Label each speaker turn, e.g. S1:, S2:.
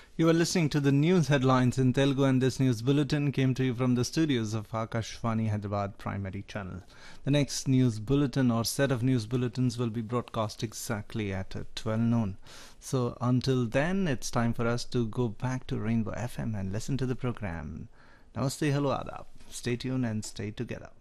S1: You are listening to the news headlines in Telugu, and this news bulletin came to you from the studios of Akashvani Hyderabad Primary Channel. The next news bulletin or set of news bulletins will be broadcast exactly at 12 noon. So until then, it's time for us to go back to Rainbow FM and listen to the program. Namaste, hello, adab. Stay tuned and stay together.